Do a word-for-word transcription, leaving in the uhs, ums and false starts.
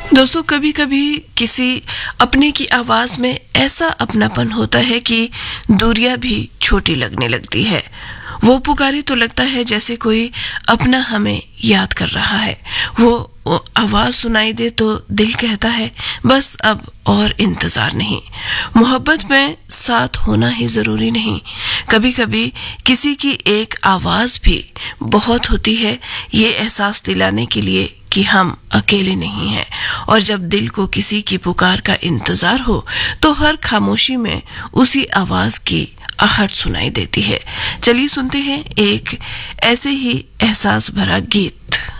दोस्तों, कभी कभी किसी अपने की आवाज में ऐसा अपनापन होता है कि दूरियां भी छोटी लगने लगती है। वो पुकारे तो लगता है जैसे कोई अपना हमें याद कर रहा है। वो, वो आवाज सुनाई दे तो दिल कहता है बस अब और इंतजार नहीं। मोहब्बत में साथ होना ही जरूरी नहीं, कभी कभी किसी की एक आवाज भी बहुत होती है ये एहसास दिलाने के लिए कि हम अकेले नहीं हैं। और जब दिल को किसी की पुकार का इंतजार हो तो हर खामोशी में उसी आवाज की आहट सुनाई देती है। चलिए सुनते हैं एक ऐसे ही एहसास भरा गीत।